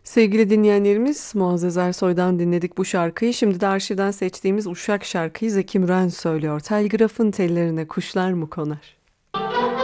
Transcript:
Sevgili dinleyenlerimiz, Muazzez Ersoy'dan dinledik bu şarkıyı. Şimdi de arşivden seçtiğimiz Uşak şarkıyı Zeki Müren söylüyor. Telgrafın tellerine kuşlar mı konar?